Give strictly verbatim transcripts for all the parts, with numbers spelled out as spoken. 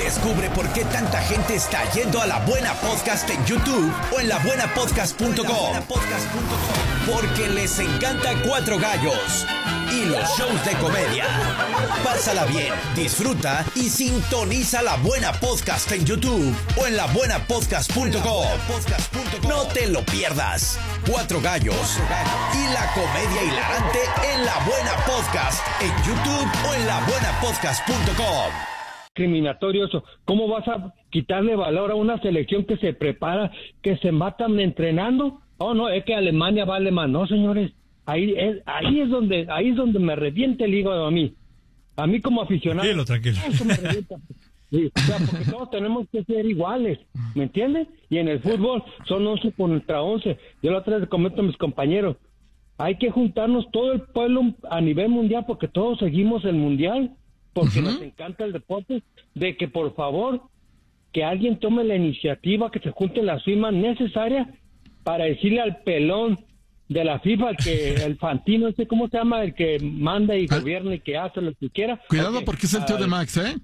Descubre por qué tanta gente está yendo a La Buena Podcast en YouTube o en la buena podcast punto com. Porque les encanta Cuatro Gallos y los shows de comedia. Pásala bien, disfruta y sintoniza La Buena Podcast en YouTube o en la buena podcast punto com. No te lo pierdas. Cuatro Gallos y la comedia hilarante en La Buena Podcast en YouTube o en la buena podcast punto com. Discriminatorio eso. ¿Cómo vas a quitarle valor a una selección que se prepara, que se matan entrenando? Oh, no, es que Alemania vale más. No, señores, ahí es, ahí es donde, ahí es donde me revienta el hígado a mí. A mí como aficionado. Tranquilo, tranquilo. Eso me revienta. Sí, o sea, porque todos tenemos que ser iguales, ¿me entiendes? Y en el fútbol son once contra once. Yo la otra vez comento a mis compañeros, hay que juntarnos todo el pueblo a nivel mundial porque todos seguimos el mundial, porque uh-huh. nos encanta el deporte, de que por favor, que alguien tome la iniciativa, que se junten las firmas necesarias para decirle al pelón de la FIFA, el que el Fantino, ese cómo se llama, el que manda y gobierna y que hace lo que quiera. Cuidado okay, porque es el tío uh, de Max, ¿eh?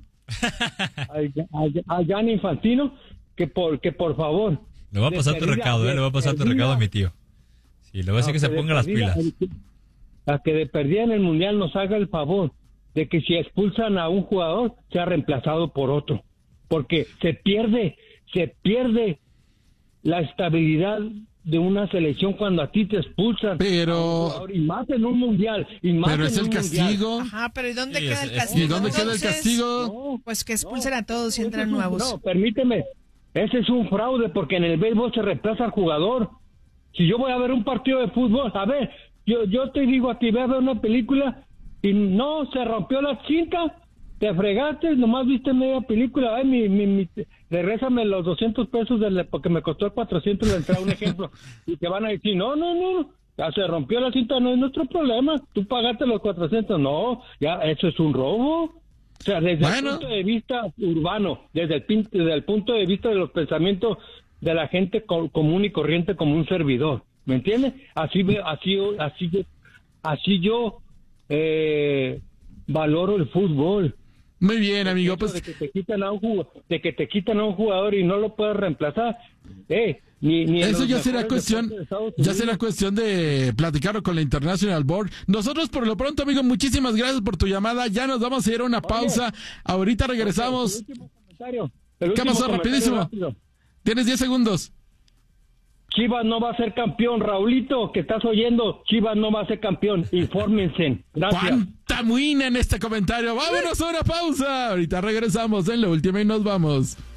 A Gianni Infantino, que por, que por favor. Le va a pasar tu recado, ¿eh? Le va a pasar tu recado a mi tío. Sí, le voy a decir que se ponga las pilas. A que de perdida en el Mundial nos haga el favor de que si expulsan a un jugador, sea reemplazado por otro. Porque se pierde, se pierde la estabilidad de una selección cuando a ti te expulsan. Pero... Y más en un mundial. Y más pero es en el castigo. Mundial. Ajá, pero ¿y dónde sí, queda es, el castigo? ¿Y dónde queda el castigo? No, pues que expulsen no, a todos y entran nuevos. No, permíteme. Ese es un fraude porque en el béisbol se reemplaza al jugador. Si yo voy a ver un partido de fútbol, a ver, yo, yo te digo a ti, voy a ver una película y no, se rompió la cinta, te fregaste, nomás viste media película, ay, mi, mi, mi, regrésame los doscientos pesos de la, porque me costó cuatrocientos la entrada, un ejemplo, y te van a decir, no, no, no, ya se rompió la cinta, no es nuestro problema, tú pagaste los cuatrocientos, no, ya, eso es un robo. O sea, desde bueno. el punto de vista urbano, desde el, desde el punto de vista de los pensamientos de la gente co- común y corriente como un servidor, ¿me entiendes? Así, así, así, así yo eh, valoro el fútbol. Muy bien, amigo. Pues de que te quitan a un jugador, de que te quitan a un jugador y no lo puedes reemplazar. Eh, ni, ni eso ya será cuestión, ya será cuestión de platicarlo con la International Board. Nosotros por lo pronto, amigo, muchísimas gracias por tu llamada. Ya nos vamos a ir a una pausa. Oye, ahorita regresamos. El último comentario, el ¿Qué pasó? Rapidísimo. Rápido. Tienes diez segundos. Chivas no va a ser campeón, Raulito, que estás oyendo. Chivas no va a ser campeón. Infórmense. Gracias. ¡Cuánta muina en este comentario! ¡Vámonos a una pausa! Ahorita regresamos en la última y nos vamos.